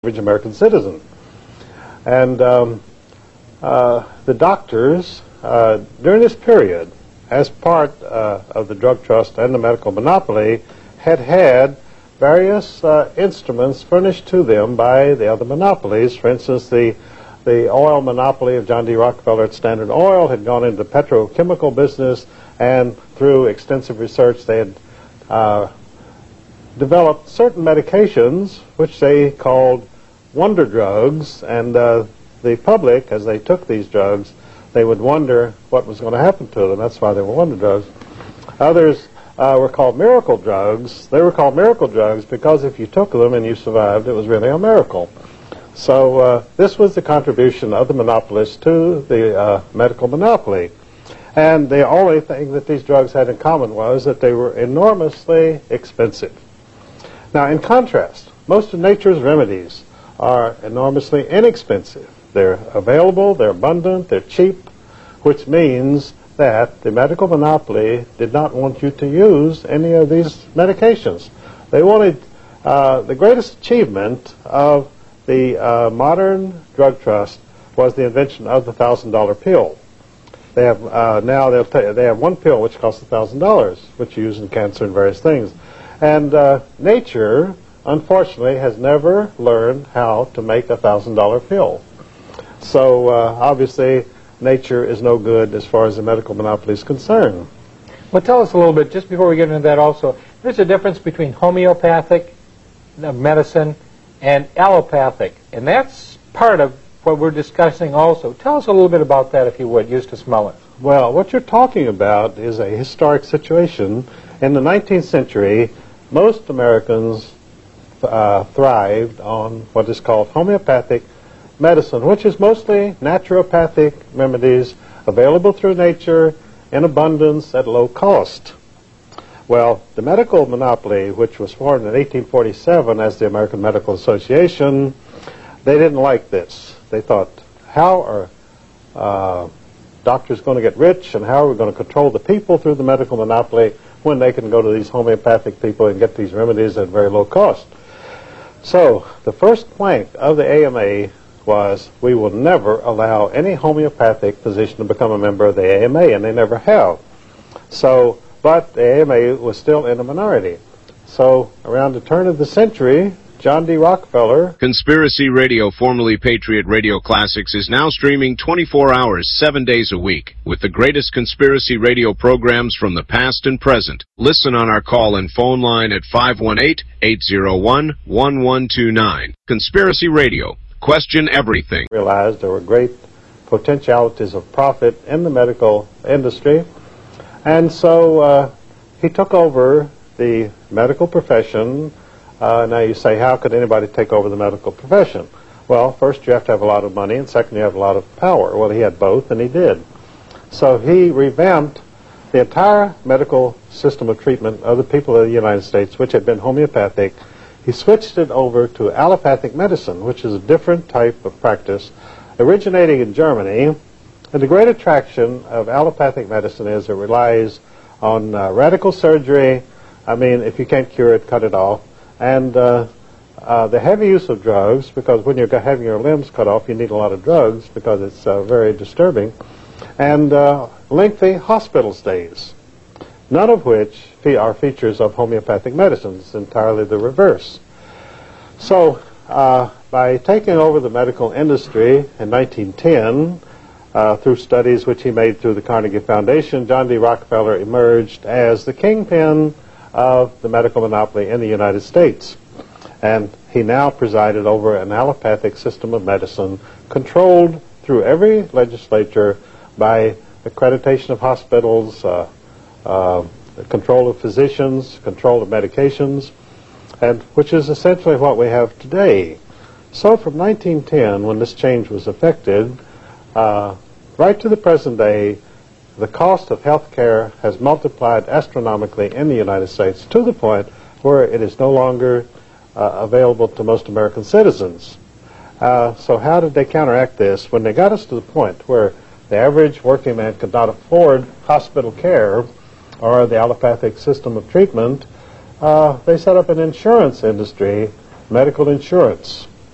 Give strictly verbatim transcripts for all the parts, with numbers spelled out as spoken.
average American citizen. And um, uh, the doctors, uh, during this period, as part uh, of the drug trust and the medical monopoly, had had various uh, instruments furnished to them by the other monopolies. For instance, the the oil monopoly of John D. Rockefeller at Standard Oil had gone into the petrochemical business, and through extensive research they had uh, developed certain medications which they called wonder drugs, and uh, the public, as they took these drugs, they would wonder what was going to happen to them. That's why they were wonder drugs. Others uh, were called miracle drugs. They were called miracle drugs because if you took them and you survived, it was really a miracle. So uh, this was the contribution of the monopolists to the uh, medical monopoly. And the only thing that these drugs had in common was that they were enormously expensive. Now, in contrast, most of nature's remedies are enormously inexpensive. They're available, they're abundant, they're cheap, which means that the medical monopoly did not want you to use any of these medications. They wanted uh, the greatest achievement of the uh, modern drug trust was the invention of the thousand dollar pill. They have uh, now they'll tell you, they have one pill which costs a thousand dollars, which you use in cancer and various things. And uh, nature, unfortunately, has never learned how to make a thousand dollar pill. So uh, obviously, nature is no good as far as the medical monopoly is concerned. Well, tell us a little bit, just before we get into that also, there's a difference between homeopathic medicine and allopathic, and that's part of what we're discussing also. Tell us a little bit about that, if you would, Eustace Muller. Well, what you're talking about is a historic situation. In the nineteenth century, most Americans uh, thrived on what is called homeopathic medicine, which is mostly naturopathic remedies available through nature in abundance at low cost. Well, the medical monopoly, which was formed in eighteen forty-seven as the American Medical Association, they didn't like this. They thought, how are uh, doctors going to get rich, and how are we going to control the people through the medical monopoly when they can go to these homeopathic people and get these remedies at very low cost? So the first plank of the A M A was, we will never allow any homeopathic physician to become a member of the A M A, and they never have. So, but the A M A was still in a minority. So around the turn of the century, John D. Rockefeller... Conspiracy Radio, formerly Patriot Radio Classics, is now streaming twenty-four hours, seven days a week, with the greatest conspiracy radio programs from the past and present. Listen on our call and phone line at five one eight, eight zero one, one one two nine. Conspiracy Radio. Question everything. Realized there were great potentialities of profit in the medical industry, and so uh, he took over the medical profession. Uh, now you say, how could anybody take over the medical profession? Well, first you have to have a lot of money, and second you have a lot of power. Well, he had both, and he did. So he revamped the entire medical system of treatment of the people of the United States, which had been homeopathic. He switched it over to allopathic medicine, which is a different type of practice, originating in Germany. And the great attraction of allopathic medicine is it relies on uh, radical surgery. I mean, if you can't cure it, cut it off. And uh, uh, the heavy use of drugs, because when you're having your limbs cut off, you need a lot of drugs because it's uh, very disturbing. And uh, lengthy hospital stays, none of which are features of homeopathic medicine. It's entirely the reverse. So uh, by taking over the medical industry in nineteen ten, uh, through studies which he made through the Carnegie Foundation, John D. Rockefeller emerged as the kingpin of the medical monopoly in the United States. And he now presided over an allopathic system of medicine controlled through every legislature by accreditation of hospitals, uh, uh, control of physicians, control of medications, and which is essentially what we have today. So from nineteen ten, when this change was effected, uh, right to the present day, the cost of health care has multiplied astronomically in the United States to the point where it is no longer uh, available to most American citizens. Uh, so how did they counteract this? When they got us to the point where the average working man could not afford hospital care or the allopathic system of treatment, uh, they set up an insurance industry, medical insurance.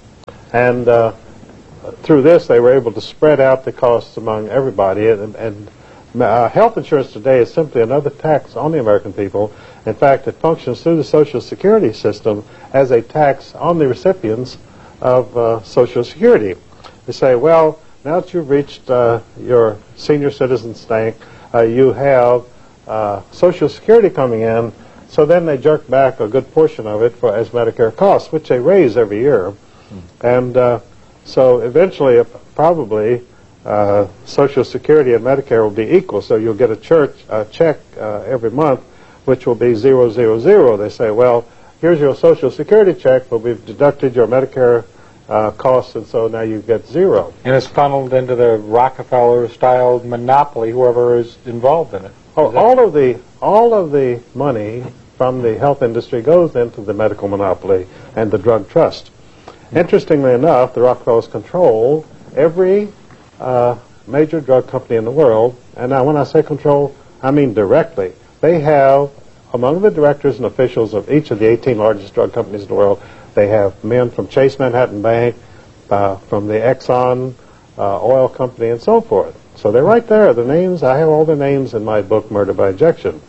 And uh, through this, they were able to spread out the costs among everybody. And, and uh, health insurance today is simply another tax on the American people. In fact, it functions through the Social Security system as a tax on the recipients of uh, Social Security. They say, well, now that you've reached uh, your senior citizen stamp, uh, you have uh, Social Security coming in, so then they jerk back a good portion of it for as Medicare costs, which they raise every year. Mm-hmm. And uh, so eventually, uh, probably, uh, Social Security and Medicare will be equal, so you'll get a church uh, check uh, every month, which will be zero, zero, zero. They say, well, here's your Social Security check, but we've deducted your Medicare uh, costs, and so now you get zero. And it's funneled into the Rockefeller-style monopoly, whoever is involved in it. Oh, all of the all of the money from the health industry goes into the medical monopoly and the drug trust. Interestingly enough, the Rockefellers control every uh, major drug company in the world, and now when I say control, I mean directly. They have, among the directors and officials of each of the eighteen largest drug companies in the world, they have men from Chase Manhattan Bank, uh, from the Exxon uh, oil company, and so forth. So they're right there. The names, I have all their names in my book, Murder by Injection.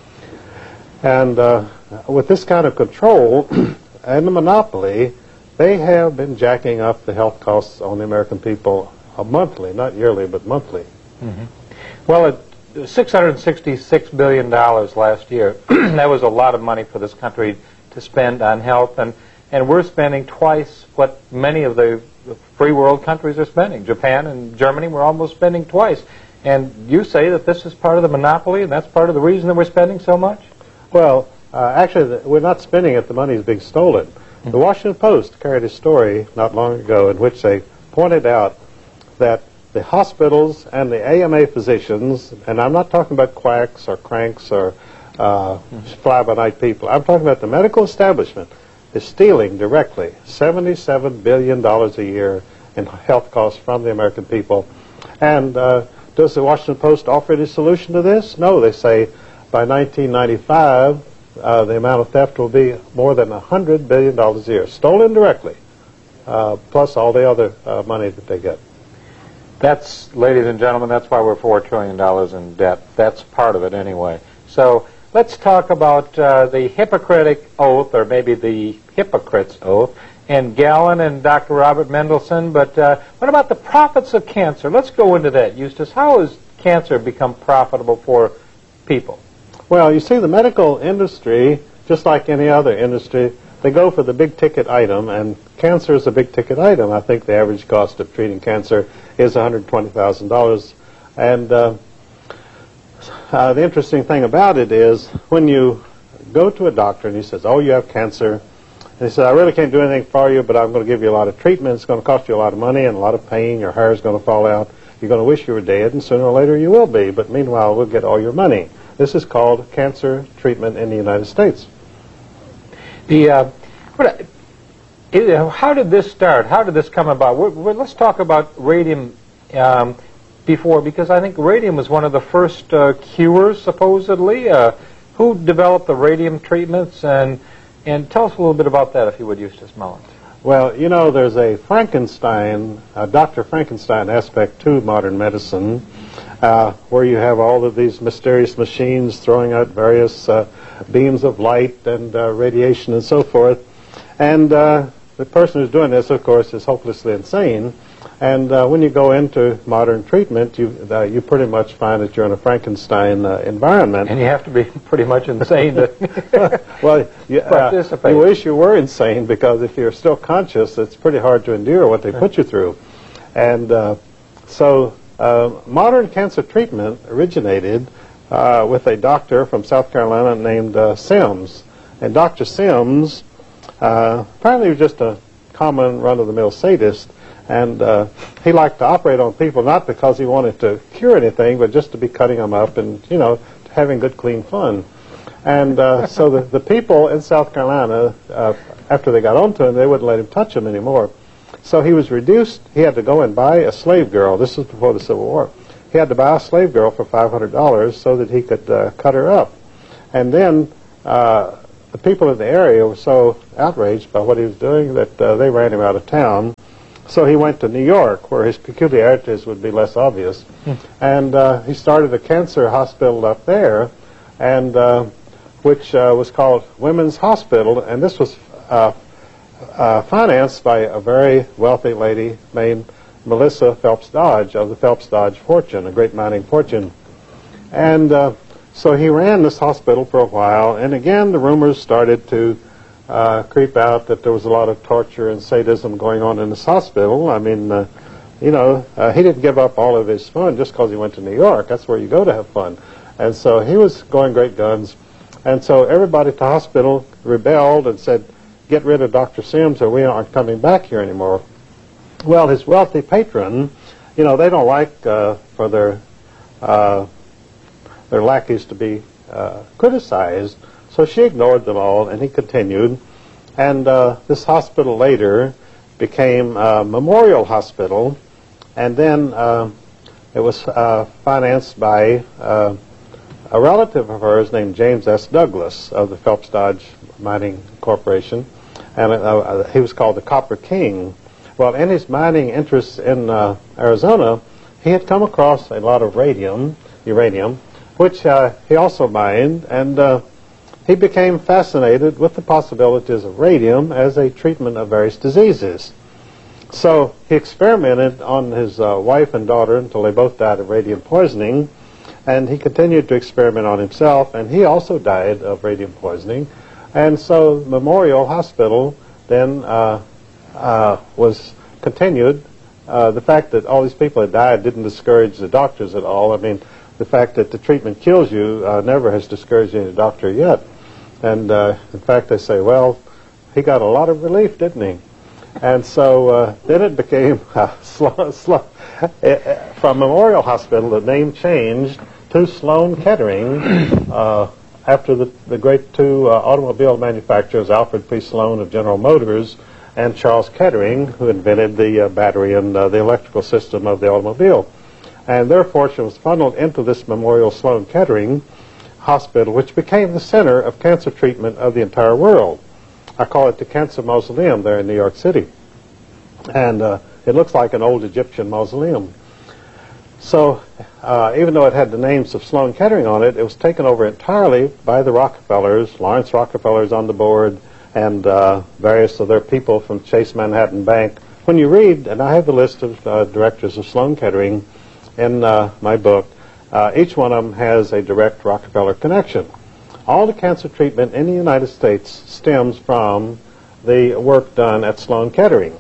And uh, with this kind of control and the monopoly, they have been jacking up the health costs on the American people uh, monthly, not yearly, but monthly. Mm-hmm. Well, it six hundred sixty-six billion dollars last year. That was a lot of money for this country to spend on health, and, and we're spending twice what many of the free world countries are spending. Japan and Germany were almost spending twice. And you say that this is part of the monopoly, and that's part of the reason that we're spending so much? Well, uh, actually, the, we're not spending it. The money is being stolen. Mm-hmm. The Washington Post carried a story not long ago in which they pointed out that the hospitals and the A M A physicians, and I'm not talking about quacks or cranks or uh, fly-by-night people, I'm talking about the medical establishment, is stealing directly seventy-seven billion dollars a year in health costs from the American people. And uh, does the Washington Post offer any solution to this? No, they say by nineteen ninety-five, uh, the amount of theft will be more than one hundred billion dollars a year, stolen directly, uh, plus all the other uh, money that they get. That's, ladies and gentlemen, that's why we're four trillion dollars in debt. That's part of it anyway. So let's talk about uh, the Hippocratic Oath, or maybe the Hypocrite's Oath, and Galen and Doctor Robert Mendelsohn. But uh, what about the profits of cancer? Let's go into that, Eustace. How has cancer become profitable for people? Well, you see, the medical industry, just like any other industry, they go for the big-ticket item, and cancer is a big-ticket item. I think the average cost of treating cancer is one hundred twenty thousand dollars. And uh, uh, the interesting thing about it is when you go to a doctor and he says, oh, you have cancer, and he says, I really can't do anything for you, but I'm going to give you a lot of treatment. It's going to cost you a lot of money and a lot of pain. Your hair is going to fall out. You're going to wish you were dead, and sooner or later you will be. But meanwhile, we'll get all your money. This is called cancer treatment in the United States. The uh, what, uh, how did this start? How did this come about? We're, we're, let's talk about radium um, before, because I think radium was one of the first uh, cures, supposedly. Uh, who developed the radium treatments? And and tell us a little bit about that, if you would, Eustace Mullins. Well, you know, there's a Frankenstein, a Doctor Frankenstein aspect to modern medicine, uh, where you have all of these mysterious machines throwing out various uh, beams of light and uh, radiation and so forth. And uh, the person who's doing this, of course, is hopelessly insane. And uh, when you go into modern treatment, you uh, you pretty much find that you're in a Frankenstein uh, environment. And you have to be pretty much insane to well, you, uh, participate. You wish you were insane, because if you're still conscious, it's pretty hard to endure what they put you through. And uh, so uh, modern cancer treatment originated uh, with a doctor from South Carolina named uh, Sims. And Doctor Sims uh, apparently was just a common run-of-the-mill sadist. And uh, he liked to operate on people not because he wanted to cure anything, but just to be cutting them up and, you know, having good, clean fun. And uh, so the, the people in South Carolina, uh, after they got onto him, they wouldn't let him touch them anymore. So he was reduced. He had to go and buy a slave girl. This was before the Civil War. He had to buy a slave girl for five hundred dollars so that he could uh, cut her up. And then uh, the people in the area were so outraged by what he was doing that uh, they ran him out of town. So he went to New York, where his peculiarities would be less obvious, and uh, he started a cancer hospital up there, and uh, which uh, was called Women's Hospital, and this was uh, uh, financed by a very wealthy lady named Melissa Phelps Dodge of the Phelps Dodge fortune, a great mining fortune. And uh, so he ran this hospital for a while, and again the rumors started to uh, creep out that there was a lot of torture and sadism going on in this hospital. I mean, uh, you know, uh, he didn't give up all of his fun just because he went to New York. That's where you go to have fun. And so he was going great guns. And so everybody at the hospital rebelled and said, get rid of Doctor Sims or we aren't coming back here anymore. Well, his wealthy patron, you know, they don't like uh, for their uh, their lackeys to be uh, criticized, so she ignored them all, and he continued. And uh, this hospital later became a Memorial Hospital, and then uh, it was uh, financed by uh, a relative of hers named James S. Douglas of the Phelps Dodge Mining Corporation, and uh, he was called the Copper King. Well, in his mining interests in uh, Arizona, he had come across a lot of radium, uranium, which uh, he also mined, and uh, he became fascinated with the possibilities of radium as a treatment of various diseases. So he experimented on his uh, wife and daughter until they both died of radium poisoning, and he continued to experiment on himself, and he also died of radium poisoning. And so Memorial Hospital then uh, uh, was continued. Uh, the fact that all these people had died didn't discourage the doctors at all. I mean, the fact that the treatment kills you uh, never has discouraged any doctor yet. And uh, in fact, they say, well, he got a lot of relief, didn't he? And so uh, then it became uh, slow, slow. From Memorial Hospital, the name changed to Sloan Kettering uh, after the, the great two uh, automobile manufacturers, Alfred P. Sloan of General Motors and Charles Kettering, who invented the uh, battery and uh, the electrical system of the automobile. And their fortune was funneled into this Memorial Sloan Kettering Hospital, which became the center of cancer treatment of the entire world. I call it the Cancer Mausoleum there in New York City. And uh, it looks like an old Egyptian mausoleum. So uh, even though it had the names of Sloan Kettering on it, it was taken over entirely by the Rockefellers. Lawrence Rockefeller's on the board, and uh, various of their people from Chase Manhattan Bank. When you read, and I have the list of uh, directors of Sloan Kettering in uh, my book, uh, each one of them has a direct Rockefeller connection. All the cancer treatment in the United States stems from the work done at Sloan Kettering.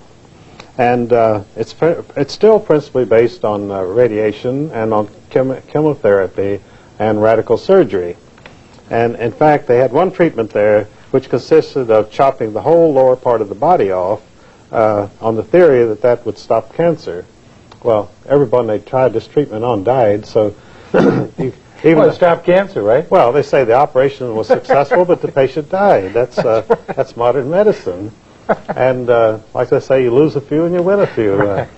And uh, it's, it's still principally based on uh, radiation and on chem chemotherapy and radical surgery. And in fact, they had one treatment there which consisted of chopping the whole lower part of the body off uh, on the theory that that would stop cancer. Well, everyone they tried this treatment on died, so you, even well, to stop cancer, right? Well, they say the operation was successful, but the patient died. That's uh, that's modern medicine. And uh, like they say, you lose a few and you win a few. Uh,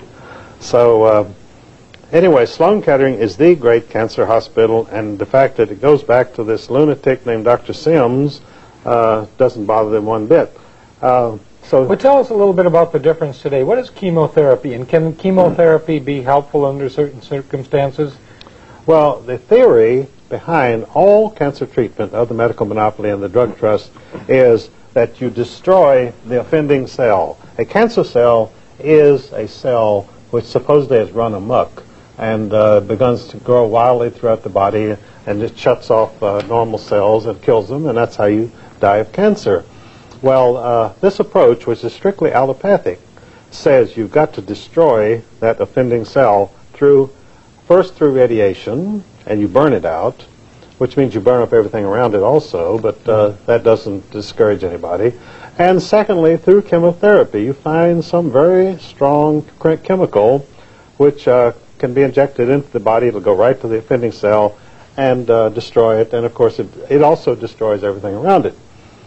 so uh, anyway, Sloan Kettering is the great cancer hospital, and the fact that it goes back to this lunatic named Doctor Sims uh, doesn't bother them one bit. Uh, so, well, tell us a little bit about the difference today. What is chemotherapy, and can chemotherapy be helpful under certain circumstances? Well, the theory behind all cancer treatment of the medical monopoly and the drug trust is that you destroy the offending cell. A cancer cell is a cell which supposedly has run amok and uh, begins to grow wildly throughout the body, and it shuts off uh, normal cells and kills them, and that's how you die of cancer. Well, uh, this approach, which is strictly allopathic, says you've got to destroy that offending cell through, first through radiation, and you burn it out, which means you burn up everything around it also, but uh, that doesn't discourage anybody. And secondly, through chemotherapy, you find some very strong chemical which uh, can be injected into the body. It'll go right to the offending cell and uh, destroy it, and of course it, it also destroys everything around it.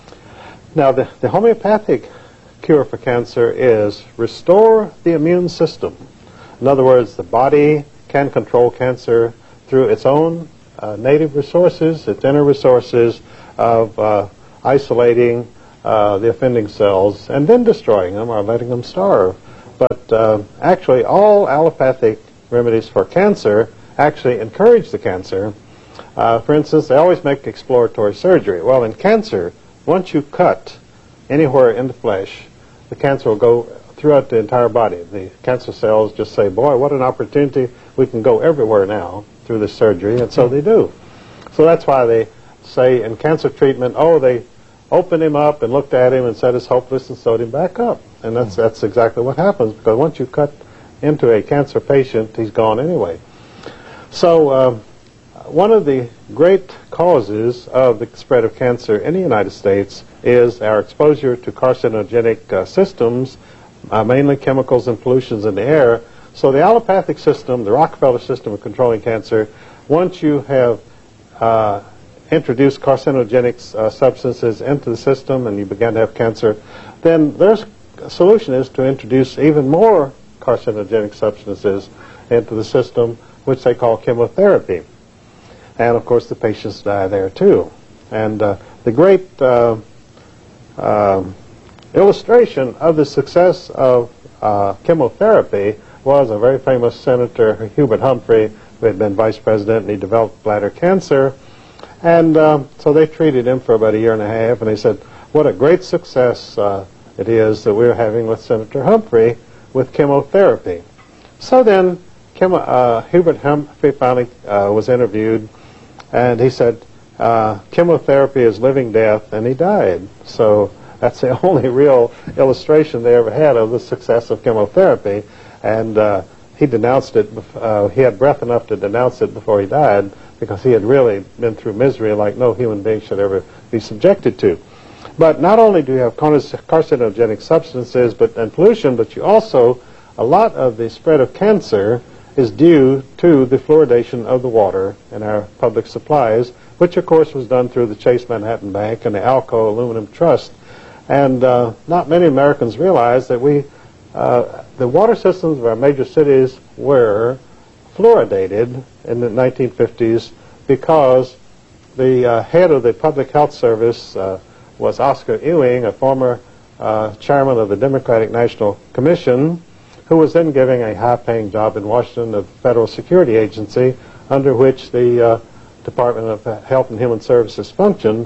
Now, the, the homeopathic cure for cancer is restore the immune system. In other words, the body can control cancer through its own uh, native resources, its inner resources of uh, isolating uh, the offending cells and then destroying them or letting them starve. But uh, actually, all allopathic remedies for cancer actually encourage the cancer. Uh, for instance, they always make exploratory surgery. Well, in cancer, once you cut anywhere in the flesh, the cancer will go throughout the entire body. The cancer cells just say, boy, what an opportunity. We can go everywhere now through this surgery, and so they do. So that's why they say in cancer treatment, oh, they opened him up and looked at him and said it's hopeless and sewed him back up. And that's, that's exactly what happens, because once you cut into a cancer patient, he's gone anyway. So uh, one of the great causes of the spread of cancer in the United States is our exposure to carcinogenic uh, systems, uh, mainly chemicals and pollutions in the air. So the allopathic system, the Rockefeller system of controlling cancer, once you have uh, introduced carcinogenic uh, substances into the system and you begin to have cancer, then their solution is to introduce even more carcinogenic substances into the system, which they call chemotherapy. And of course the patients die there too. And uh, the great uh, uh, illustration of the success of uh, chemotherapy was a very famous Senator Hubert Humphrey, who had been vice president, and he developed bladder cancer. And um, so they treated him for about a year and a half, and they said, what a great success uh, it is that we're having with Senator Humphrey with chemotherapy. So then chemo uh, Hubert Humphrey finally uh, was interviewed, and he said, uh, chemotherapy is living death, and he died. So that's the only real illustration they ever had of the success of chemotherapy. And uh, he denounced it, uh, he had breath enough to denounce it before he died, because he had really been through misery like no human being should ever be subjected to. But not only do you have carcinogenic substances but, and pollution, but you also, a lot of the spread of cancer is due to the fluoridation of the water in our public supplies, which of course was done through the Chase Manhattan Bank and the Alco Aluminum Trust. And uh, not many Americans realize that we, uh, the water systems of our major cities were fluoridated in the nineteen fifties because the uh, head of the Public Health Service uh, was Oscar Ewing, a former uh, chairman of the Democratic National Commission, who was then giving a high-paying job in Washington, a federal security agency under which the uh, Department of Health and Human Services functioned.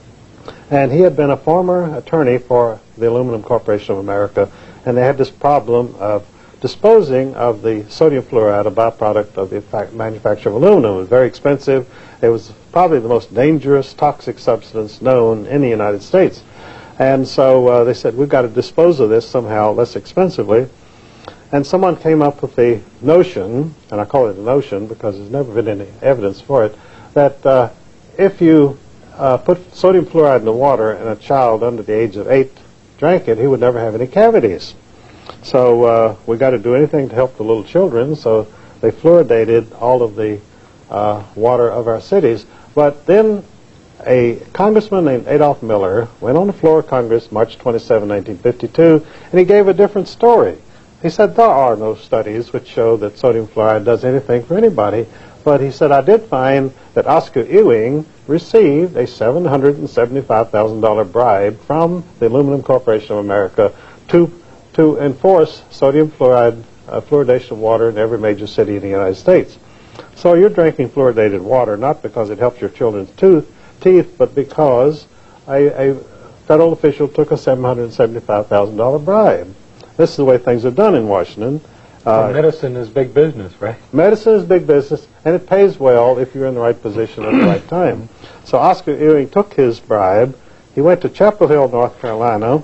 And he had been a former attorney for the Aluminum Corporation of America, and they had this problem of disposing of the sodium fluoride, a byproduct of the manufacture of aluminum. It was very expensive. It was probably the most dangerous toxic substance known in the United States. And so uh, they said, we've got to dispose of this somehow less expensively. And someone came up with the notion, and I call it a notion because there's never been any evidence for it, that uh, if you uh, put sodium fluoride in the water and a child under the age of eight drank it, he would never have any cavities. So uh, we got to do anything to help the little children, so they fluoridated all of the uh, water of our cities. But then a congressman named Adolph Miller went on the floor of Congress March twenty-seventh, nineteen fifty-two, and he gave a different story. He said there are no studies which show that sodium fluoride does anything for anybody, but he said I did find that Oscar Ewing received a seven hundred seventy-five thousand dollar bribe from the Aluminum Corporation of America to to enforce sodium fluoride uh, fluoridation of water in every major city in the United States. So you're drinking fluoridated water not because it helps your children's tooth, teeth, but because a, a federal official took a seven hundred seventy-five thousand dollar bribe. This is the way things are done in Washington. Uh, medicine is big business, right? Medicine is big business, and it pays well if you're in the right position at the right time. So Oscar Ewing took his bribe. He went to Chapel Hill, North Carolina,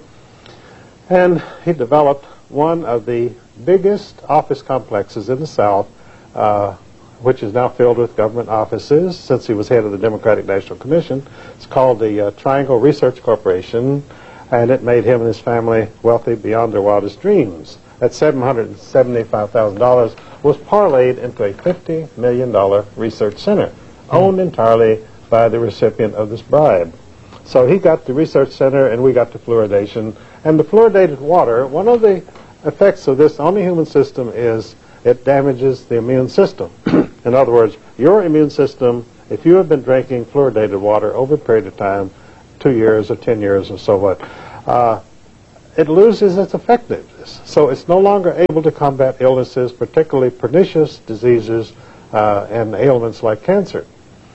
and he developed one of the biggest office complexes in the South, uh, which is now filled with government offices since he was head of the Democratic National Commission. It's called the uh, Triangle Research Corporation, and it made him and his family wealthy beyond their wildest dreams. That seven hundred seventy-five thousand dollars was parlayed into a fifty million dollar research center, owned entirely by the recipient of this bribe. So he got the research center, and we got the fluoridation. And the fluoridated water, one of the effects of this on the human system is it damages the immune system. In other words, your immune system, if you have been drinking fluoridated water over a period of time, two years or ten years or so what, uh, it loses its effectiveness. So it's no longer able to combat illnesses, particularly pernicious diseases uh, and ailments like cancer.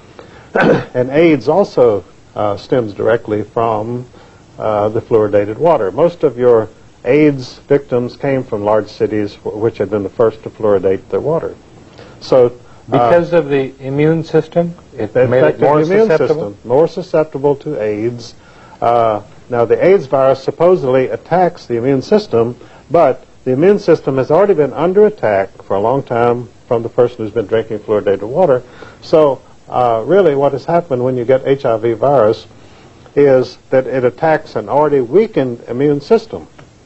And AIDS also uh, stems directly from uh, the fluoridated water. Most of your AIDS victims came from large cities which had been the first to fluoridate their water. So because uh, of the immune system, it made it more immune susceptible? System, more susceptible to AIDS. Uh, now, the AIDS virus supposedly attacks the immune system, but the immune system has already been under attack for a long time from the person who's been drinking fluoridated water. So, uh, really, what has happened when you get H I V virus is that it attacks an already weakened immune system.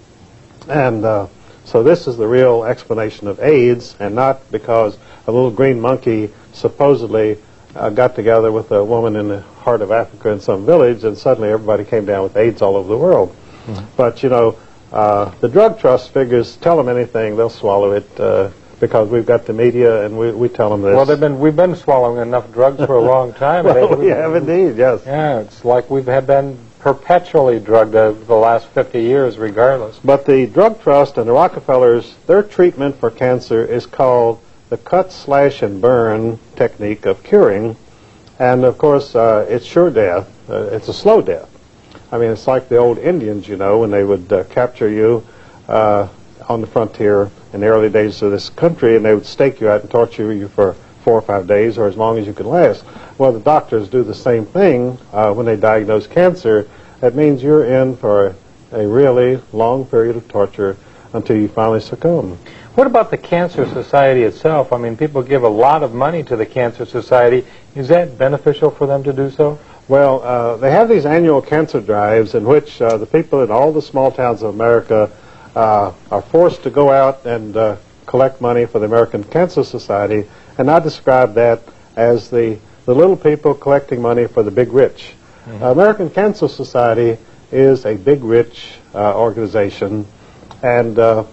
And uh, so this is the real explanation of AIDS, and not because a little green monkey supposedly uh, got together with a woman in the heart of Africa in some village, and suddenly everybody came down with AIDS all over the world. Mm-hmm. But, you know, uh, the drug trust figures, tell them anything, they'll swallow it, uh, because we've got the media, and we, we tell them this. Well, they've been, we've been swallowing enough drugs for a long time. Well, we have indeed, yes. Yeah, it's like we've have been perpetually drugged over the last fifty years, regardless. But the drug trust and the Rockefellers, their treatment for cancer is called the cut, slash, and burn technique of curing. And, of course, uh, it's sure death. Uh, it's a slow death. I mean, it's like the old Indians, you know, when they would uh, capture you uh, on the frontier in the early days of this country, and they would stake you out and torture you for four or five days or as long as you could last. Well, the doctors do the same thing uh, when they diagnose cancer. That means you're in for a, a really long period of torture until you finally succumb. What about the Cancer Society itself? I mean, people give a lot of money to the Cancer Society. Is that beneficial for them to do so? Well, uh, they have these annual cancer drives in which uh, the people in all the small towns of America uh, are forced to go out and uh, collect money for the American Cancer Society, and I describe that as the, the little people collecting money for the big rich. Mm-hmm. uh, American Cancer Society is a big rich uh, organization, and uh,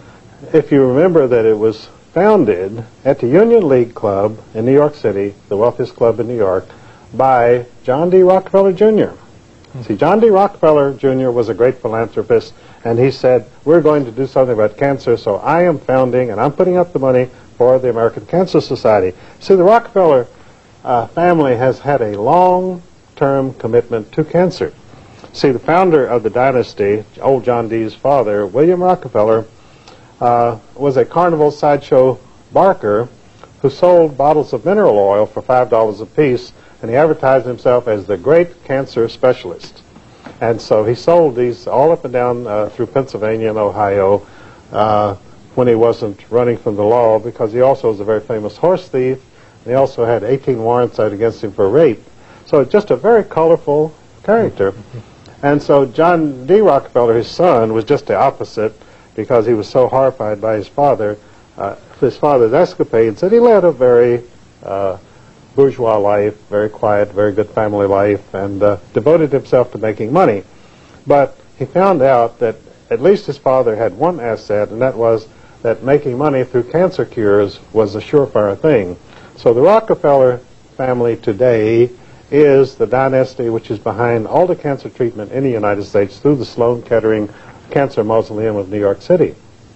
if you remember that it was founded at the Union League Club in New York City, the wealthiest club in New York, by John D. Rockefeller, Junior Mm-hmm. See, John D. Rockefeller, Junior was a great philanthropist, and he said, we're going to do something about cancer, so I am founding and I'm putting up the money for the American Cancer Society. See, the Rockefeller uh, family has had a long-term commitment to cancer. See, the founder of the dynasty, old John D.'s father, William Rockefeller, uh, was a carnival sideshow barker who sold bottles of mineral oil for five dollars apiece, and he advertised himself as the great cancer specialist. And so he sold these all up and down uh, through Pennsylvania and Ohio uh, when he wasn't running from the law, because he also was a very famous horse thief, and he also had eighteen warrants out against him for rape. So just a very colorful character. And so John D. Rockefeller, his son, was just the opposite, because he was so horrified by his father, uh, his father's escapades, that he led a very uh, bourgeois life, very quiet, very good family life, and uh, devoted himself to making money. But he found out that at least his father had one asset, and that was that making money through cancer cures was a surefire thing. So the Rockefeller family today is the dynasty which is behind all the cancer treatment in the United States through the Sloan Kettering Cancer Mausoleum of New York City.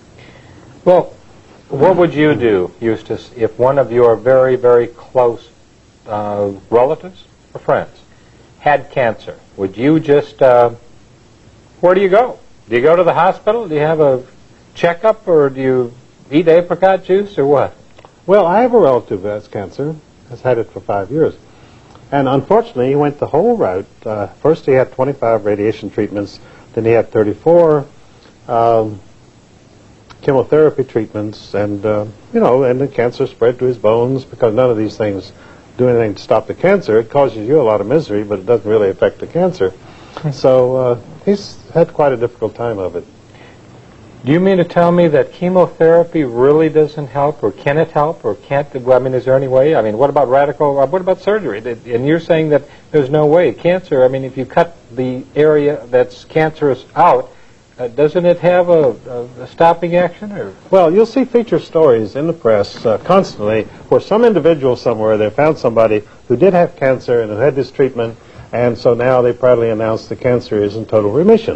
Well, what would you do, Eustace, if one of your very, very close uh, relatives or friends had cancer? Would you just, uh, where do you go? Do you go to the hospital? Do you have a checkup, or do you eat apricot juice, or what? Well, I have a relative who has cancer, has had it for five years. And unfortunately, he went the whole route. Uh, first he had twenty-five radiation treatments, then he had thirty-four um, chemotherapy treatments, and, uh, you know, and the cancer spread to his bones, because none of these things do anything to stop the cancer. It causes you a lot of misery, but it doesn't really affect the cancer. So uh, he's had quite a difficult time of it. Do you mean to tell me that chemotherapy really doesn't help, or can it help, or can't? I mean, is there any way? I mean, what about radical, what about surgery? And you're saying that there's no way. Cancer, I mean, if you cut the area that's cancerous out, uh, doesn't it have a, a, a stopping action? Or? Well, you'll see feature stories in the press uh, constantly where some individual somewhere, they found somebody who did have cancer and who had this treatment, and so now they proudly announce the cancer is in total remission.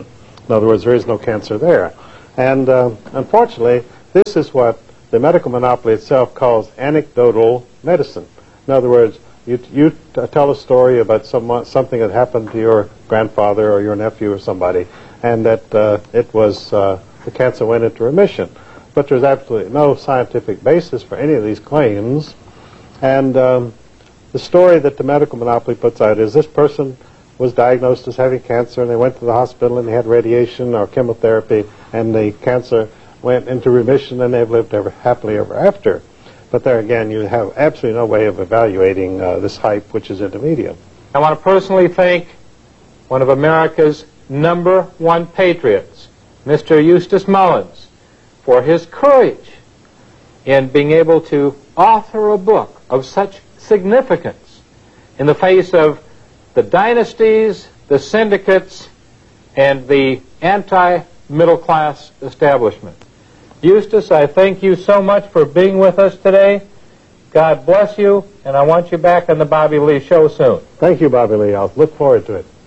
In other words, there is no cancer there. And uh, unfortunately, this is what the medical monopoly itself calls anecdotal medicine. In other words, you, you t- tell a story about someone, something that happened to your grandfather or your nephew or somebody, and that uh, it was uh, the cancer went into remission. But there's absolutely no scientific basis for any of these claims. And um, the story that the medical monopoly puts out is this person was diagnosed as having cancer, and they went to the hospital and they had radiation or chemotherapy, and the cancer went into remission, and they've lived ever happily ever after. But there again, you have absolutely no way of evaluating uh, this hype, which is in the media. I want to personally thank one of America's number one patriots, Mister Eustace Mullins, for his courage in being able to author a book of such significance in the face of the dynasties, the syndicates, and the anti-middle class establishment. Eustace, I thank you so much for being with us today. God bless you, and I want you back on the Bobby Lee Show soon. Thank you, Bobby Lee. I'll look forward to it.